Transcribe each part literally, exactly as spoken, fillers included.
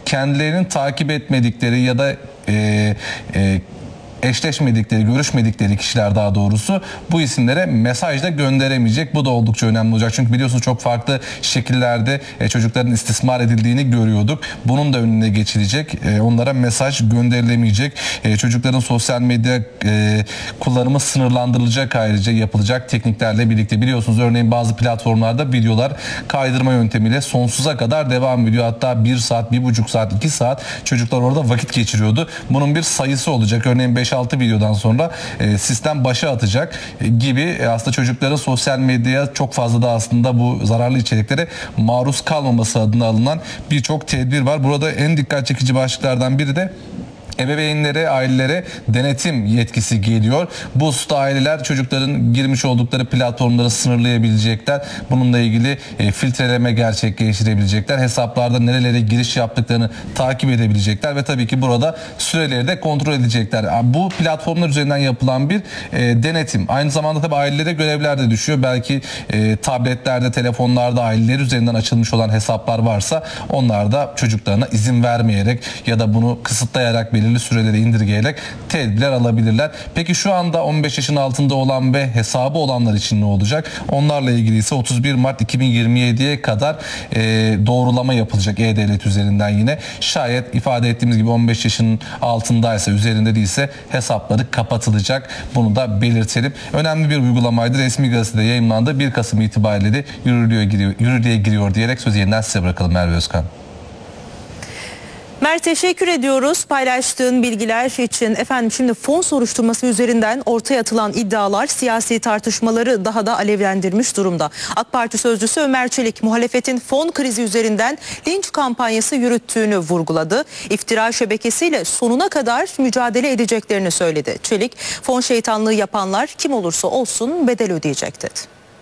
kendilerinin takip etmedikleri ya da e, e, eşleşmedikleri, görüşmedikleri kişiler daha doğrusu bu isimlere mesaj da gönderemeyecek. Bu da oldukça önemli olacak. Çünkü biliyorsunuz çok farklı şekillerde e, çocukların istismar edildiğini görüyorduk. Bunun da önüne geçilecek. E, onlara mesaj gönderilemeyecek. E, çocukların sosyal medya e, kullanımı sınırlandırılacak, ayrıca yapılacak tekniklerle birlikte. Biliyorsunuz örneğin bazı platformlarda videolar kaydırma yöntemiyle sonsuza kadar devam ediyor. Hatta bir saat, bir buçuk saat, iki saat çocuklar orada vakit geçiriyordu. Bunun bir sayısı olacak. Örneğin beş altı videodan sonra e, sistem başa atacak e, gibi e, aslında çocukların sosyal medyaya çok fazla da aslında bu zararlı içeriklere maruz kalmaması adına alınan birçok tedbir var. Burada en dikkat çekici başlıklardan biri de ebeveynlere, ailelere denetim yetkisi geliyor. Bu hususta aileler çocukların girmiş oldukları platformları sınırlayabilecekler. Bununla ilgili e, filtreleme gerçekleştirebilecekler. Hesaplarda nerelere giriş yaptıklarını takip edebilecekler ve tabii ki burada süreleri de kontrol edecekler. Bu platformlar üzerinden yapılan bir e, denetim. Aynı zamanda tabii ailelere görevler de düşüyor. Belki e, tabletlerde, telefonlarda aileler üzerinden açılmış olan hesaplar varsa onlar da çocuklarına izin vermeyerek ya da bunu kısıtlayarak belirli süreleri indirgeyerek tedbirler alabilirler. Peki şu anda on beş yaşın altında olan ve hesabı olanlar için ne olacak? Onlarla ilgili ise otuz bir Mart iki bin yirmi yediye kadar e, doğrulama yapılacak E-Devlet üzerinden yine. Şayet ifade ettiğimiz gibi on beş yaşın altındaysa, üzerinde değilse hesapları kapatılacak. Bunu da belirtelim. Önemli bir uygulamaydı. Resmi gazetede yayımlandı. bir Kasım itibariyle de yürürlüğe giriyor, yürürlüğe giriyor diyerek sözü yeniden size bırakalım Merve Özkan. Mert, teşekkür ediyoruz paylaştığın bilgiler için. Efendim şimdi fon soruşturması üzerinden ortaya atılan iddialar siyasi tartışmaları daha da alevlendirmiş durumda. AK Parti sözcüsü Ömer Çelik muhalefetin fon krizi üzerinden linç kampanyası yürüttüğünü vurguladı. İftira şebekesiyle sonuna kadar mücadele edeceklerini söyledi. Çelik, fon şeytanlığı yapanlar kim olursa olsun bedel ödeyecek dedi.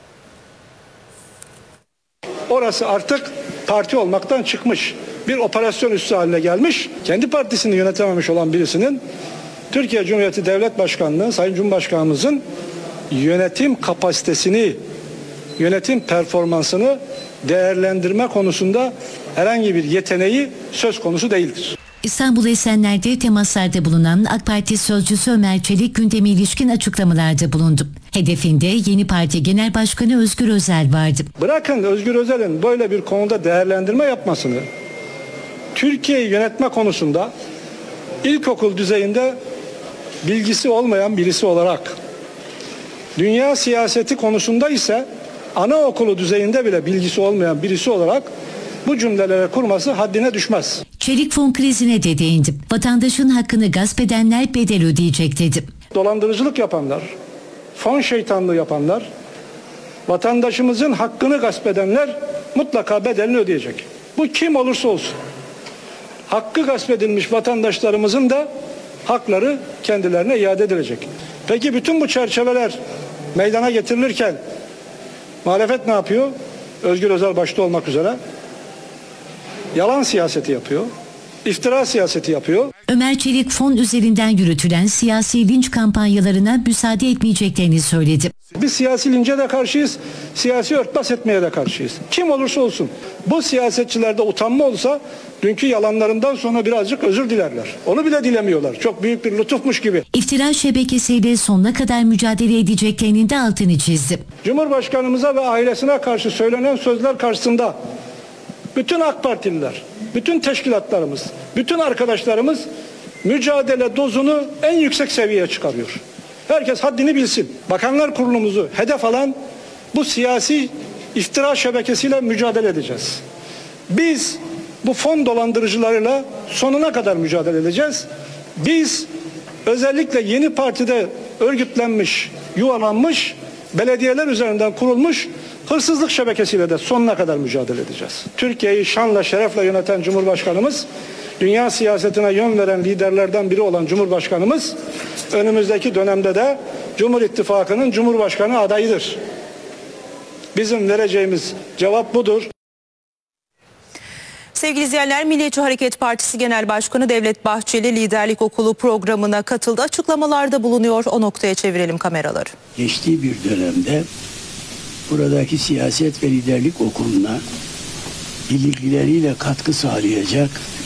Orası artık parti olmaktan çıkmış. Bir operasyon üssü haline gelmiş. Kendi partisini yönetememiş olan birisinin Türkiye Cumhuriyeti Devlet Başkanlığı, Sayın Cumhurbaşkanımızın yönetim kapasitesini, yönetim performansını değerlendirme konusunda herhangi bir yeteneği söz konusu değildir. İstanbul Esenler'de temaslarda bulunan AK Parti sözcüsü Ömer Çelik gündeme ilişkin açıklamalarda bulundu. Hedefinde yeni parti genel başkanı Özgür Özel vardı. Bırakın Özgür Özel'in böyle bir konuda değerlendirme yapmasını, Türkiye'yi yönetme konusunda ilkokul düzeyinde bilgisi olmayan birisi olarak, dünya siyaseti konusunda ise anaokulu düzeyinde bile bilgisi olmayan birisi olarak bu cümlelere kurması haddine düşmez. Çelik fon krizine de değindi. Vatandaşın hakkını gasp edenler bedel ödeyecek dedi. Dolandırıcılık yapanlar, fon şeytanlığı yapanlar, vatandaşımızın hakkını gasp edenler mutlaka bedelini ödeyecek. Bu kim olursa olsun. Hakkı gasp edilmiş vatandaşlarımızın da hakları kendilerine iade edilecek. Peki bütün bu çerçeveler meydana getirilirken muhalefet ne yapıyor? Özgür Özel başta olmak üzere yalan siyaseti yapıyor, iftira siyaseti yapıyor. Ömer Çelik fon üzerinden yürütülen siyasi linç kampanyalarına müsaade etmeyeceklerini söyledi. Biz siyasi lince de karşıyız, siyasi örtbas etmeye de karşıyız. Kim olursa olsun. Bu siyasetçilerde utanma olsa dünkü yalanlarından sonra birazcık özür dilerler. Onu bile dilemiyorlar. Çok büyük bir lütufmuş gibi. İftira şebekesiyle sonuna kadar mücadele edeceklerinin de altını çizdi. Cumhurbaşkanımıza ve ailesine karşı söylenen sözler karşısında bütün AK Partililer, bütün teşkilatlarımız, bütün arkadaşlarımız mücadele dozunu en yüksek seviyeye çıkarıyor. Herkes haddini bilsin. Bakanlar Kurulumuzu hedef alan bu siyasi iftira şebekesiyle mücadele edeceğiz. Biz bu fon dolandırıcılarıyla sonuna kadar mücadele edeceğiz. Biz özellikle yeni partide örgütlenmiş, yuvalanmış, belediyeler üzerinden kurulmuş hırsızlık şebekesiyle de sonuna kadar mücadele edeceğiz. Türkiye'yi şanla şerefle yöneten Cumhurbaşkanımız, dünya siyasetine yön veren liderlerden biri olan Cumhurbaşkanımız, önümüzdeki dönemde de Cumhur İttifakı'nın Cumhurbaşkanı adayıdır. Bizim vereceğimiz cevap budur. Sevgili izleyenler, Milliyetçi Hareket Partisi Genel Başkanı Devlet Bahçeli liderlik okulu programına katıldı. Açıklamalarda bulunuyor. O noktaya çevirelim kameraları. Geçtiği bir dönemde buradaki siyaset ve liderlik okuluna bilgileriyle katkı sağlayacak